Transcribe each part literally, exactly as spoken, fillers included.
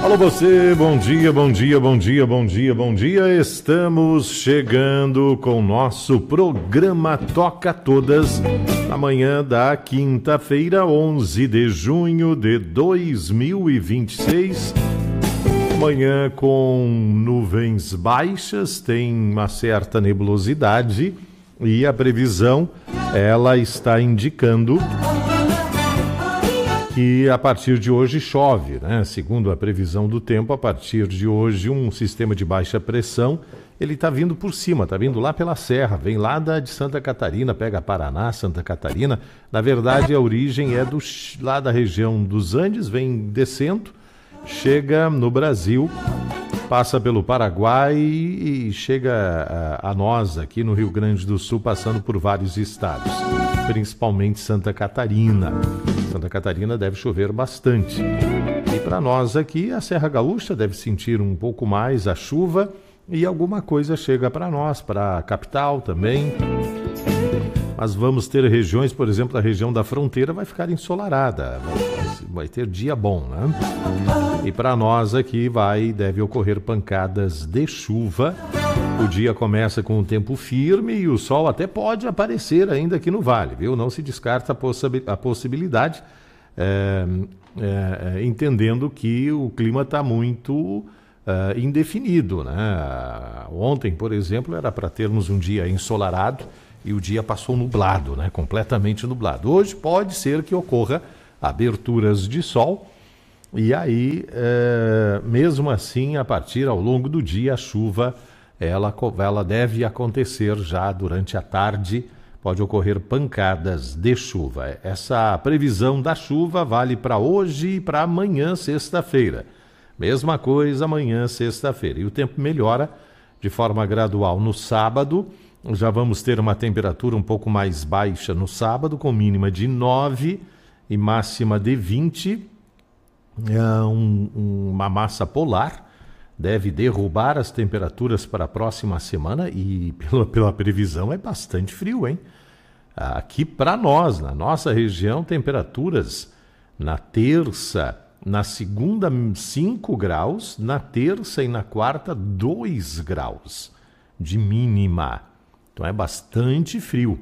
Alô você, bom dia, bom dia, bom dia, bom dia, bom dia. Estamos chegando com o nosso programa Toca Todas, na manhã da quinta-feira, onze de junho de dois mil e vinte e seis. Manhã com nuvens baixas, tem uma certa nebulosidade e a previsão, ela está indicando que a partir de hoje chove, né? Segundo a previsão do tempo, a partir de hoje um sistema de baixa pressão, ele está vindo por cima, está vindo lá pela serra, vem lá da, de Santa Catarina, pega Paraná, Santa Catarina. Na verdade, a origem é do, lá da região dos Andes, vem descendo, chega no Brasil, passa pelo Paraguai e chega a, a nós aqui no Rio Grande do Sul, passando por vários estados, principalmente Santa Catarina. Santa Catarina deve chover bastante. E para nós aqui, a Serra Gaúcha deve sentir um pouco mais a chuva e alguma coisa chega para nós, para a capital também. Mas vamos ter regiões, por exemplo, a região da fronteira vai ficar ensolarada, vai ter dia bom, né? E para nós aqui vai, deve ocorrer pancadas de chuva. O dia começa com o tempo firme e o sol até pode aparecer ainda aqui no vale, viu? Não se descarta a, possi- a possibilidade, é, é, entendendo que o clima está muito é, indefinido, né? Ontem, por exemplo, era para termos um dia ensolarado e o dia passou nublado, né? Completamente nublado. Hoje pode ser que ocorra aberturas de sol e aí, é, mesmo assim, a partir ao longo do dia, a chuva Ela, ela deve acontecer já durante a tarde, pode ocorrer pancadas de chuva. Essa previsão da chuva vale para hoje e para amanhã, sexta-feira. Mesma coisa amanhã, sexta-feira. E o tempo melhora de forma gradual no sábado. Já vamos ter uma temperatura um pouco mais baixa no sábado, com mínima de nove e máxima de vinte. É um, um, uma massa polar deve derrubar as temperaturas para a próxima semana e, pela, pela previsão, é bastante frio, hein? Aqui para nós, na nossa região, temperaturas na terça, na segunda, cinco graus, na terça e na quarta, dois graus de mínima. Então é bastante frio.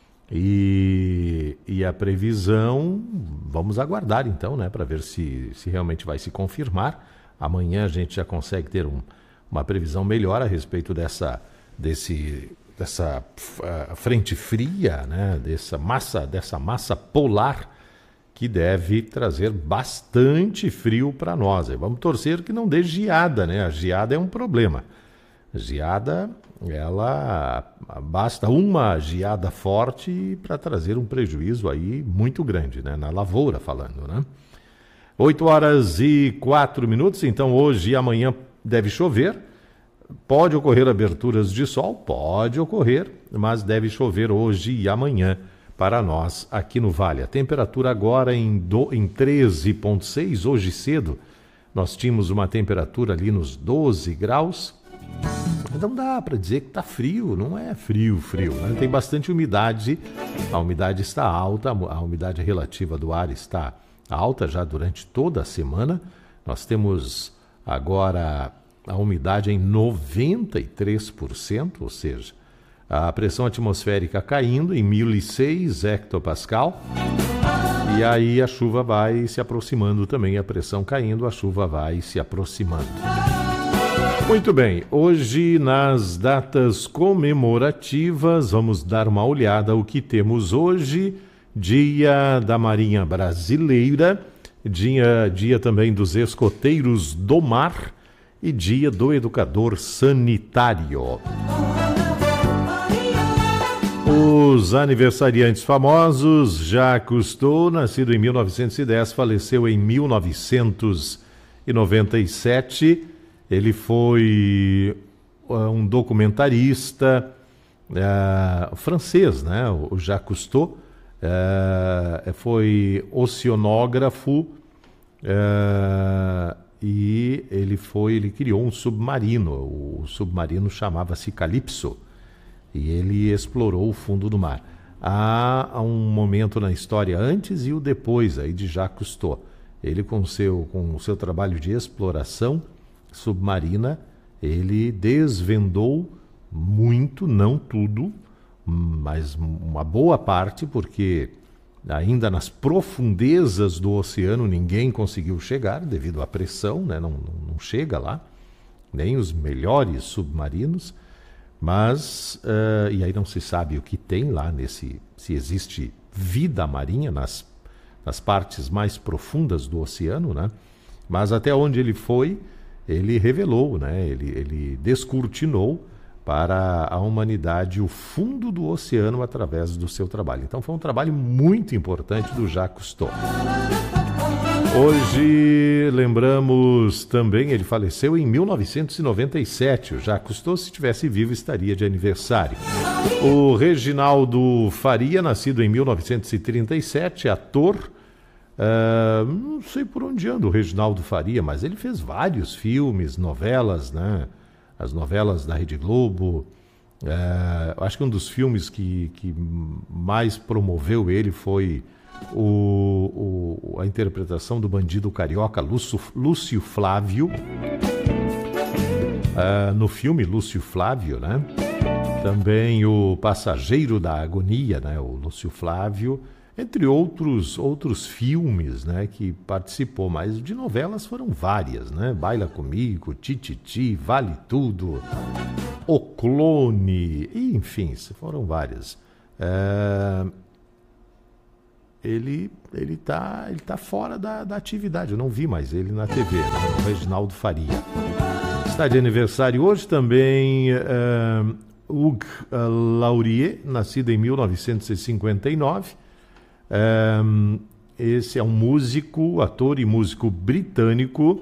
E, e a previsão, vamos aguardar então, né, para ver se, se realmente vai se confirmar. Amanhã a gente já consegue ter um, uma previsão melhor a respeito dessa, desse, dessa uh, frente fria, né? dessa, massa, dessa massa polar que deve trazer bastante frio para nós. E vamos torcer que não dê geada, né? A geada é um problema. A geada, ela basta uma geada forte para trazer um prejuízo aí muito grande, né? Na lavoura falando, né? oito horas e quatro minutos, então hoje e amanhã deve chover, pode ocorrer aberturas de sol, pode ocorrer, mas deve chover hoje e amanhã para nós aqui no Vale. A temperatura agora em, do, em treze vírgula seis, hoje cedo nós tínhamos uma temperatura ali nos doze graus, então dá para dizer que está frio, não é frio, frio, né? Tem bastante umidade, a umidade está alta, a umidade relativa do ar está alta já durante toda a semana. Nós temos agora a umidade em noventa e três por cento, ou seja, a pressão atmosférica caindo em mil e seis hectopascal, e aí a chuva vai se aproximando também, a pressão caindo, a chuva vai se aproximando. Muito bem, hoje nas datas comemorativas, vamos dar uma olhada o que temos hoje. Dia da Marinha Brasileira, dia, dia também dos escoteiros do mar e dia do educador sanitário. Os aniversariantes famosos: Jacques Cousteau, nascido em mil novecentos e dez, faleceu em mil novecentos e noventa e sete. Ele foi um documentarista uh, francês, né? O Jacques Cousteau. Uh, foi oceanógrafo uh, e ele foi, ele criou um submarino. O submarino chamava-se Calypso e ele explorou o fundo do mar. Há um momento na história antes e o depois aí de Jacques Cousteau. ele com seu, com o seu trabalho de exploração submarina, ele desvendou muito, não tudo, mas uma boa parte, porque ainda nas profundezas do oceano ninguém conseguiu chegar devido à pressão, né? não, não, não chega lá, nem os melhores submarinos, mas, uh, e aí não se sabe o que tem lá, nesse, se existe vida marinha nas, nas partes mais profundas do oceano, né? Mas até onde ele foi, ele revelou, né? ele, ele descortinou para a humanidade o fundo do oceano através do seu trabalho. Então foi um trabalho muito importante do Jacques Cousteau. Hoje lembramos também, ele faleceu em mil novecentos e noventa e sete. O Jacques Cousteau, se estivesse vivo, estaria de aniversário. O Reginaldo Faria, nascido em mil novecentos e trinta e sete, ator. Uh, não sei por onde anda o Reginaldo Faria, mas ele fez vários filmes, novelas, né? As novelas da Rede Globo. É, acho que um dos filmes que, que mais promoveu ele foi o, o, a interpretação do bandido carioca Lúcio, Lúcio Flávio. É, no filme Lúcio Flávio, né? Também o Passageiro da Agonia, né? O Lúcio Flávio, entre outros, outros filmes, né, que participou, mas de novelas foram várias, né? Baila Comigo, Tititi, Vale Tudo, O Clone, enfim, foram várias. É... Ele ele tá, ele tá fora da, da atividade, eu não vi mais ele na T V, né? O Reginaldo Faria. Está de aniversário hoje também uh, Hugues Laurier, nascido em mil novecentos e cinquenta e nove. Um, esse é um músico, ator e músico britânico.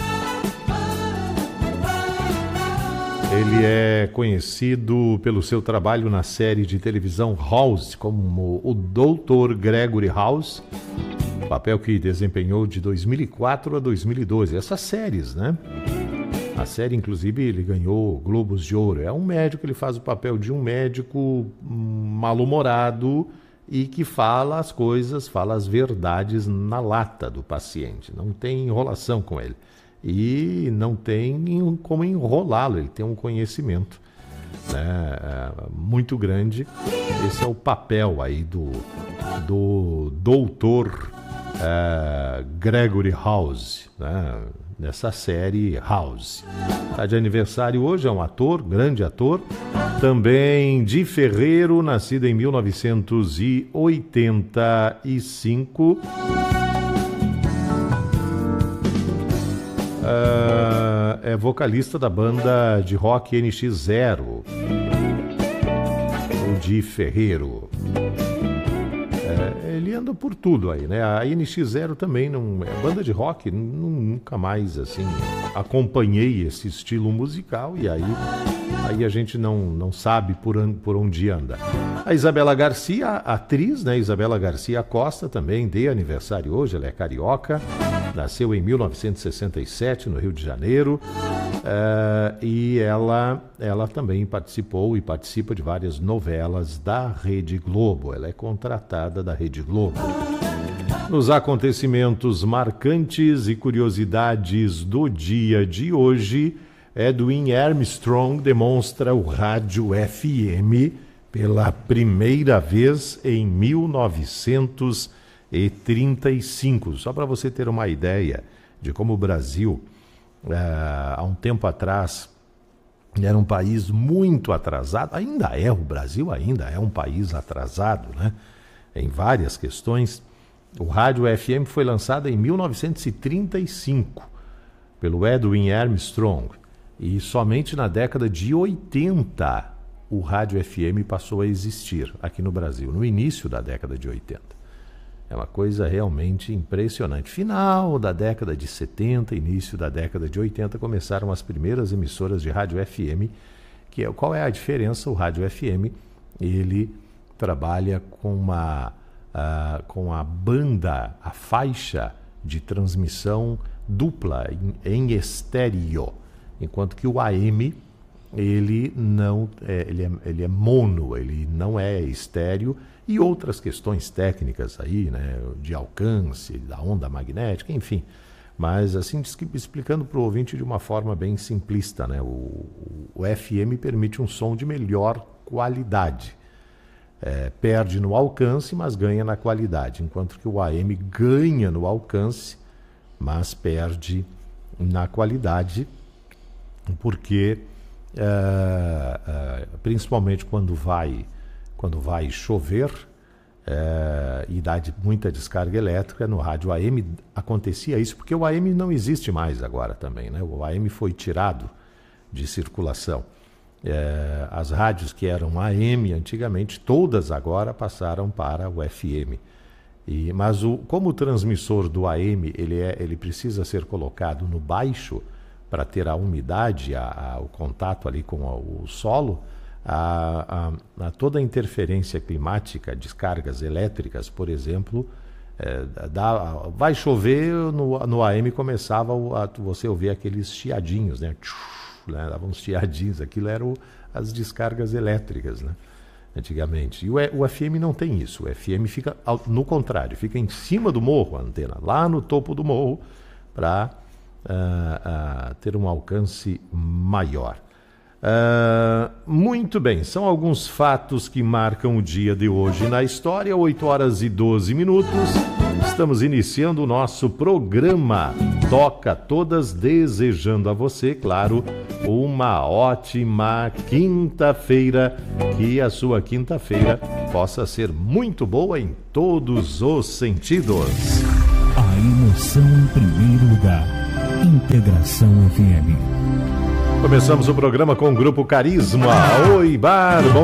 Ele é conhecido pelo seu trabalho na série de televisão House, como o doutor Gregory House, papel que desempenhou de dois mil e quatro a dois mil e doze. Essas séries, né? A série, inclusive, ele ganhou Globos de Ouro. É um médico, ele faz o papel de um médico mal-humorado e que fala as coisas, fala as verdades na lata do paciente. Não tem enrolação com ele. E não tem como enrolá-lo, ele tem um conhecimento, né, muito grande. Esse é o papel aí do, do doutor uh, Gregory House, né, nessa série House. Está de aniversário hoje, é um ator, grande ator. Também Di Ferreiro, nascido em mil novecentos e oitenta e cinco. Uh, é vocalista da banda de rock N X Zero, o Di Ferreiro. É, ele anda por tudo aí, né? A N X Zero também não é banda de rock, nunca mais assim acompanhei esse estilo musical e aí, aí a gente não, não sabe por, por onde anda. A Isabela Garcia, a atriz, né? Isabela Garcia Costa também de aniversário hoje, ela é carioca. Nasceu em mil novecentos e sessenta e sete, no Rio de Janeiro, uh, e ela, ela também participou e participa de várias novelas da Rede Globo. Ela é contratada da Rede Globo. Nos acontecimentos marcantes e curiosidades do dia de hoje, Edwin Armstrong demonstra o rádio F M pela primeira vez em mil novecentos e trinta e cinco. Só para você ter uma ideia de como o Brasil, uh, há um tempo atrás, era um país muito atrasado. Ainda é, o Brasil ainda é um país atrasado, né? Em várias questões. O rádio F M foi lançado em mil novecentos e trinta e cinco pelo Edwin Armstrong. E somente na década de oitenta o rádio F M passou a existir aqui no Brasil, no início da década de oitenta. É uma coisa realmente impressionante. Final da década de setenta, início da década de oitenta, começaram as primeiras emissoras de rádio F M. Que é, qual é a diferença? O rádio F M, ele trabalha com, uma, uh, com a banda, a faixa de transmissão dupla, em, em estéreo. Enquanto que o A M, ele não é, ele é, ele é mono, ele não é estéreo, e outras questões técnicas aí, né, de alcance, da onda magnética, enfim. Mas assim, explicando para o ouvinte de uma forma bem simplista, né, o, o F M permite um som de melhor qualidade. É, perde no alcance, mas ganha na qualidade, enquanto que o A M ganha no alcance, mas perde na qualidade, porque é, é, principalmente quando vai, quando vai chover é, e dá de muita descarga elétrica, no rádio A M acontecia isso, porque o A M não existe mais agora também, né? O A M foi tirado de circulação. É, as rádios que eram A M antigamente, todas agora passaram para o F M. E, mas o, como o transmissor do A M ele, é, ele precisa ser colocado no baixo para ter a umidade, a, a, o contato ali com a, o solo, a, a, a toda a interferência climática, descargas elétricas, por exemplo, é, dá, vai chover, no, no A M começava a, você ouvir aqueles chiadinhos, né? Né, davam uns chiadinhos, aquilo eram as descargas elétricas, né, antigamente. E o, o F M não tem isso, o F M fica ao, no contrário, fica em cima do morro, a antena, lá no topo do morro, para uh, uh, ter um alcance maior. Uh, muito bem, são alguns fatos que marcam o dia de hoje na história, oito horas e doze minutos. Estamos iniciando o nosso programa Toca Todas, desejando a você, claro, uma ótima quinta-feira, que a sua quinta-feira possa ser muito boa em todos os sentidos. A emoção em primeiro lugar. Integração F M. Começamos o programa com o Grupo Carisma. Oi, Bar, bom